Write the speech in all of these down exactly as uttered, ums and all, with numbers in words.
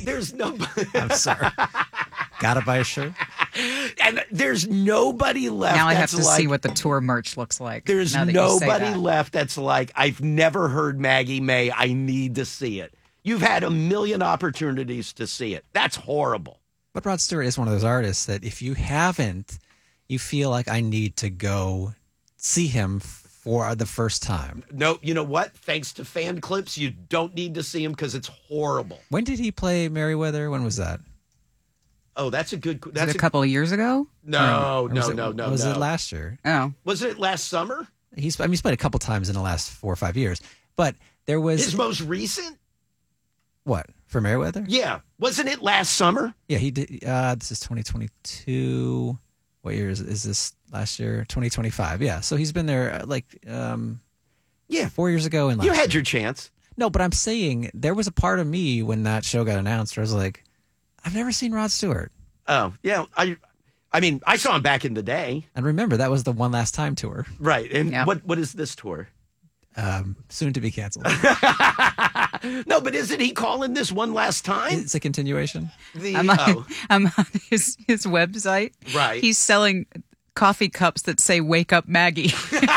There's no. I'm sorry. Gotta buy a shirt. And there's nobody left. Now I have that's to like, see what the tour merch looks like. There's now that you say nobody that. left that's like, I've never heard Maggie May. I need to see it. You've had a million opportunities to see it. That's horrible. But Rod Stewart is one of those artists that if you haven't, you feel like I need to go see him for the first time. No, you know what? Thanks to fan clips, you don't need to see him because it's horrible. When did he play Merriweather? When was that? Oh, that's a good. Was That's it a couple of years ago? No, no, it, no, no. Was no. it last year? Oh, was it last summer? He's. I mean, he's played a couple times in the last four or five years. But there was his most recent. What for Merriweather? Yeah, wasn't it last summer? Yeah, he did. Uh, this is twenty twenty-two. What year is, is this? Last year, twenty twenty-five. Yeah, so he's been there uh, like um, yeah, four years ago. And you had your chance. No, but I'm saying there was a part of me when that show got announced where I was like, I've never seen Rod Stewart. Oh yeah, I, I mean, I saw him back in the day. And remember, that was the One Last Time tour. Right, and yep. what what is this tour? Um, soon to be canceled. No, but isn't he calling this One Last Time? It's a continuation. The, I'm, on, oh. I'm on his, his website. Right. He's selling coffee cups that say "Wake Up, Maggie."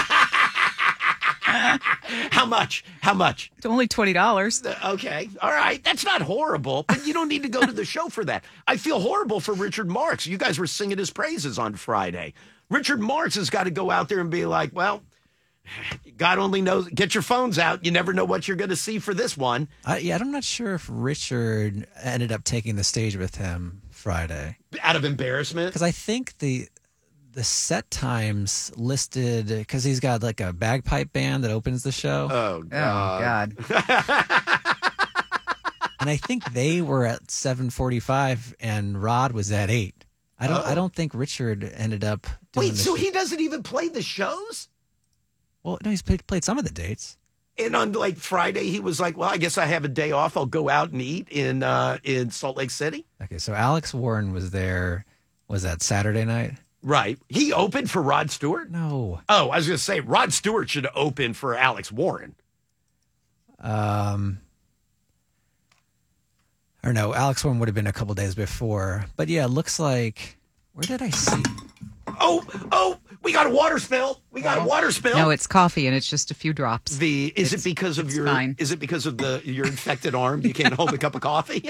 How much? How much? It's only twenty dollars. Okay. All right. That's not horrible, but you don't need to go to the show for that. I feel horrible for Richard Marx. You guys were singing his praises on Friday. Richard Marx has got to go out there and be like, well, God only knows. Get your phones out. You never know what you're going to see for this one. Uh, yeah, I'm not sure if Richard ended up taking the stage with him Friday. Out of embarrassment? Because I think the the set times listed, because he's got like a bagpipe band that opens the show. Oh, God. Oh, God. And I think they were at seven forty-five and Rod was at eight. I don't. Oh. I don't think Richard ended up doing Wait, the so show. he doesn't even play the shows? Well, no, he's played, played some of the dates. And on like Friday, he was like, well, I guess I have a day off. I'll go out and eat in uh, in Salt Lake City. Okay, so Alex Warren was there. Was that Saturday night? Right. He opened for Rod Stewart? No. Oh, I was going to say, Rod Stewart should open for Alex Warren. Um, or no, Alex Warren would have been a couple days before. But yeah, it looks like, where did I see? Oh, oh, we got a water spill. We got a water spill. No, it's coffee, and it's just a few drops. The is It's- it because of it's your fine. is it because of the your infected arm? You can't hold a cup of coffee.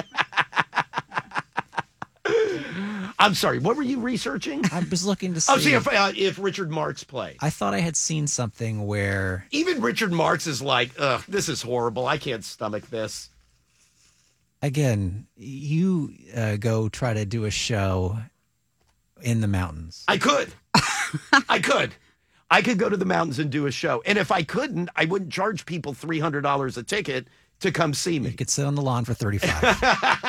I'm sorry. What were you researching? I was looking to see. Oh, see if uh, if Richard Marx played. I thought I had seen something where Even Richard Marx is like, ugh, this is horrible. I can't stomach this. again, you uh, go try to do a show in the mountains. I could. I could. I could go to the mountains and do a show. And if I couldn't, I wouldn't charge people three hundred dollars a ticket to come see me. You could sit on the lawn for thirty-five.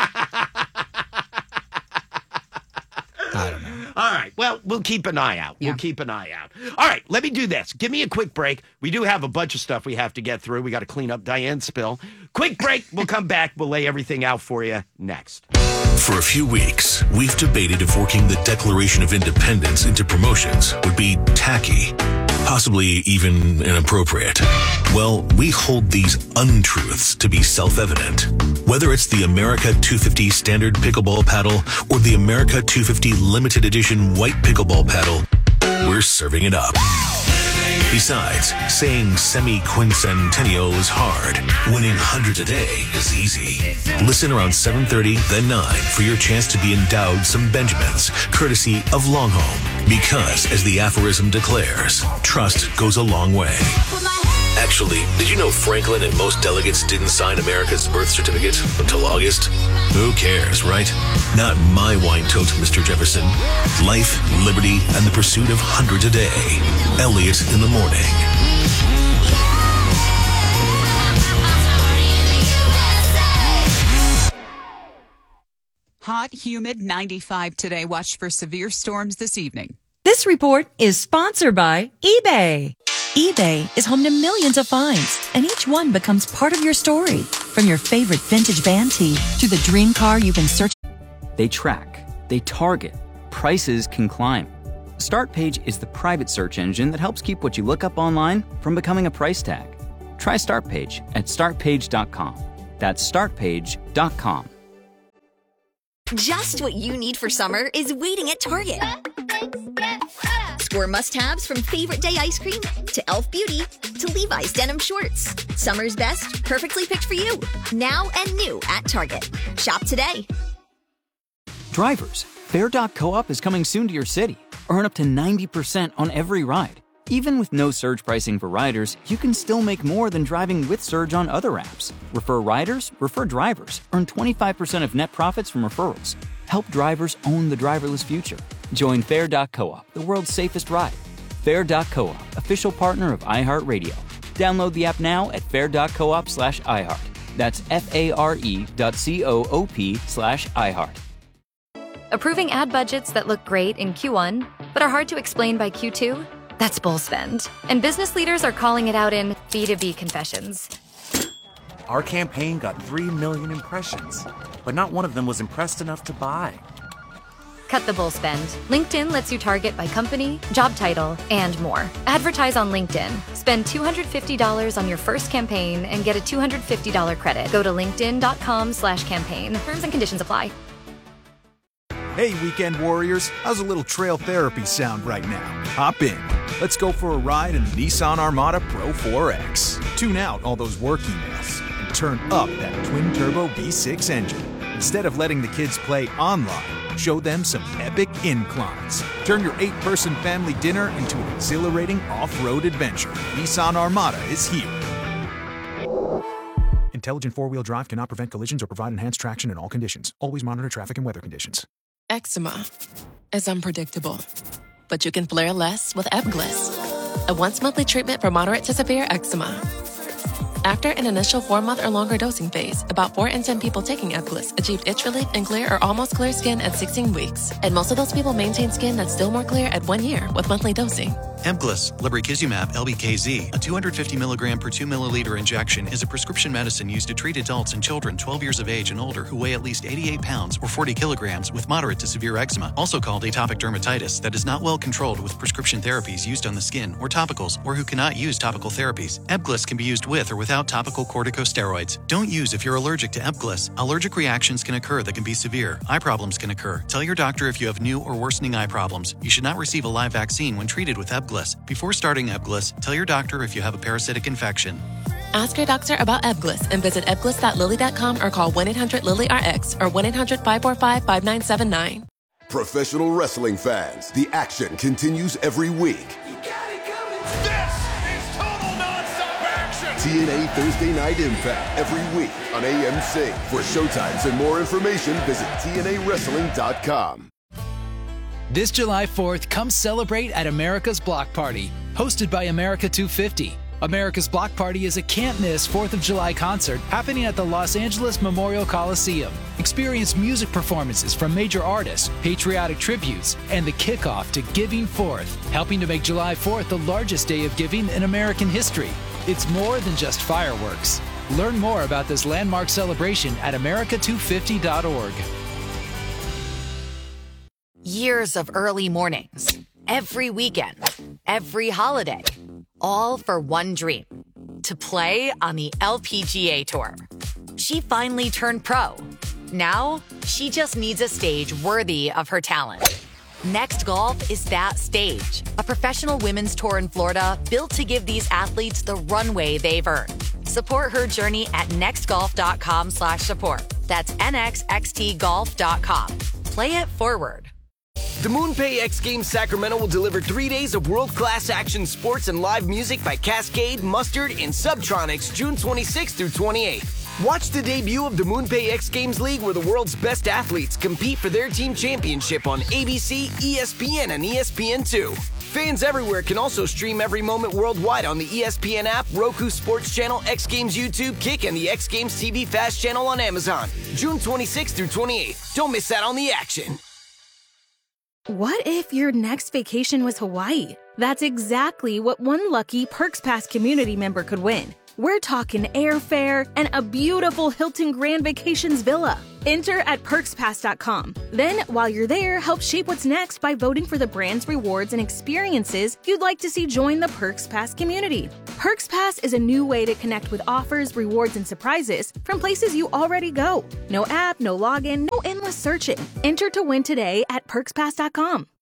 I don't know. All right. Well, we'll keep an eye out. Yeah. We'll keep an eye out. All right. Let me do this. Give me a quick break. We do have a bunch of stuff we have to get through. We got to clean up Diane's spill. Quick break. We'll come back. We'll lay everything out for you next. For a few weeks, we've debated if working the Declaration of Independence into promotions would be tacky, possibly even inappropriate. Well, we hold these untruths to be self-evident. Whether it's the America two fifty Standard Pickleball Paddle or the America two fifty Limited Edition White Pickleball Paddle, we're serving it up. Besides, saying semi-quincentennial is hard. Winning hundreds a day is easy. Listen around seven thirty, then nine for your chance to be endowed some Benjamins, courtesy of Longhome. Because, as the aphorism declares, trust goes a long way. Actually, did you know Franklin and most delegates didn't sign America's birth certificate until August? Who cares, right? Not my wine tote, Mister Jefferson. Life, liberty, and the pursuit of hundreds a day. Elliot in the morning. Hot, humid, ninety-five today. Watch for severe storms this evening. This report is sponsored by eBay. eBay is home to millions of finds, and each one becomes part of your story. From your favorite vintage band tee to the dream car you've been searching. They track, they target, prices can climb. Startpage is the private search engine that helps keep what you look up online from becoming a price tag. Try Startpage at start page dot com. That's start page dot com. Just what you need for summer is waiting at Target. Score must-haves from Favorite Day ice cream to e l f Beauty to Levi's denim shorts. Summer's best, perfectly picked for you. Now and new at Target. Shop today. Drivers, Fair dot co-op is coming soon to your city. Earn up to ninety percent on every ride. Even with no surge pricing for riders, you can still make more than driving with Surge on other apps. Refer riders, refer drivers. Earn twenty-five percent of net profits from referrals. Help drivers own the driverless future. Join Fair dot co-op, the world's safest ride. Fair dot co-op, official partner of iHeartRadio. Download the app now at fair dot coop slash iHeart. That's F-A-R-E dot C-O-O-P slash iHeart. Approving ad budgets that look great in Q one, but are hard to explain by Q two? That's bull spend. And business leaders are calling it out in B two B confessions. Our campaign got three million impressions, but not one of them was impressed enough to buy. Cut the bull spend. LinkedIn lets you target by company, job title, and more. Advertise on LinkedIn. Spend two hundred fifty dollars on your first campaign and get a two hundred fifty dollars credit. Go to linkedin.com slash campaign. Terms and conditions apply. Hey, weekend warriors, how's a little trail therapy sound right now? Hop in. Let's go for a ride in the Nissan Armada Pro four X. Tune out all those work emails and turn up that twin-turbo V six engine. Instead of letting the kids play online, show them some epic inclines. Turn your eight-person family dinner into an exhilarating off-road adventure. Nissan Armada is here. Intelligent four-wheel drive cannot prevent collisions or provide enhanced traction in all conditions. Always monitor traffic and weather conditions. Eczema is unpredictable, but you can flare less with Ebglyss, a once-monthly treatment for moderate to severe eczema. After an initial four-month or longer dosing phase, about four in ten people taking Ebglyss achieved itch relief and clear or almost clear skin at sixteen weeks, and most of those people maintain skin that's still more clear at one year with monthly dosing. Ebglyss, lebrikizumab L B K Z, a two hundred fifty milligram per two milliliter injection, is a prescription medicine used to treat adults and children twelve years of age and older who weigh at least eighty-eight pounds or forty kilograms with moderate to severe eczema, also called atopic dermatitis, that is not well controlled with prescription therapies used on the skin or topicals, or who cannot use topical therapies. Ebglyss can be used with or without topical corticosteroids. Don't use if you're allergic to Ebglyss. Allergic reactions can occur that can be severe. Eye problems can occur. Tell your doctor if you have new or worsening eye problems. You should not receive a live vaccine when treated with Ebglyss. Before starting Ebglyss, tell your doctor if you have a parasitic infection. Ask your doctor about Ebglyss and visit ebglyss dot lilly dot com or call one eight hundred lilly R X or one eight hundred five four five five nine seven nine. Professional wrestling fans, the action continues every week. You got it coming. This is total nonstop action. T N A Thursday Night Impact every week on A M C. For showtimes and more information, visit T N A wrestling dot com. This July fourth, come celebrate at America's Block Party, hosted by America two fifty. America's Block Party is a can't-miss fourth of July concert happening at the Los Angeles Memorial Coliseum. Experience music performances from major artists, patriotic tributes, and the kickoff to Giving Fourth, helping to make July fourth the largest day of giving in American history. It's more than just fireworks. Learn more about this landmark celebration at america two fifty dot org. Years of early mornings, every weekend, every holiday, all for one dream, to play on the L P G A Tour. She finally turned pro. Now, she just needs a stage worthy of her talent. Next Golf is that stage, a professional women's tour in Florida built to give these athletes the runway they've earned. Support her journey at nextgolf.com slash support. That's N X X T golf dot com. Play it forward. The MoonPay X Games Sacramento will deliver three days of world-class action sports and live music by Cascade, Mustard, and Subtronics June twenty-sixth through twenty-eighth. Watch the debut of the MoonPay X Games League, where the world's best athletes compete for their team championship on A B C, E S P N, and E S P N two. Fans everywhere can also stream every moment worldwide on the E S P N app, Roku Sports Channel, X Games YouTube, Kick, and the X Games T V Fast Channel on Amazon. June twenty-sixth through twenty-eighth. Don't miss out on the action. What if your next vacation was Hawaii? That's exactly what one lucky Perks Pass community member could win. We're talking airfare and a beautiful Hilton Grand Vacations villa. Enter at perks pass dot com. Then, while you're there, help shape what's next by voting for the brands, rewards, and experiences you'd like to see join the Perks Pass community. Perks Pass is a new way to connect with offers, rewards, and surprises from places you already go. No app, no login, no endless us searching. Enter to win today at perks pass dot com.